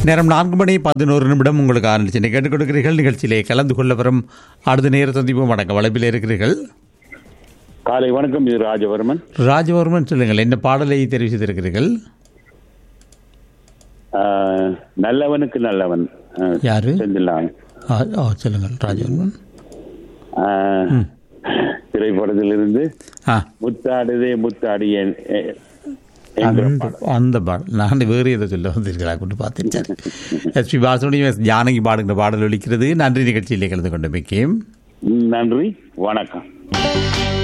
நேரம் 4:11 உங்களுக்கு ஆரம்பிச்சு கேட்டுக் கொடுக்கிறீர்கள். நிகழ்ச்சியிலே கலந்து கொள்ள வரும் அடுத்த நேர சந்திப்பும் வணக்கம். வளைப்பில் இருக்கிறீர்கள். காலை வணக்கம். இது ராஜவர்மன். ராஜவர்மன், சொல்லுங்கள், என்ன பாடலை தெரிவு செய்திருக்கிறீர்கள்? நல்லவனுக்கு நல்லவன். யாரு? செந்திலான். சொல்லுங்கள் ராஜவர்மன். திரைப்படத்திலிருந்து முத்தாடுதே முத்தாடிய அந்த பாடல். நான் வேறு ஏதோ சொல்ல வந்திருக்கிறா கொண்டு பார்த்தேன். எஸ்பி பாசுடைய ஜானகி பாடுகிற பாடல் ஒலிக்கிறது. நன்றி, நிகழ்ச்சியிலே கலந்து கொண்ட மிக்கேம் நன்றி, வணக்கம்.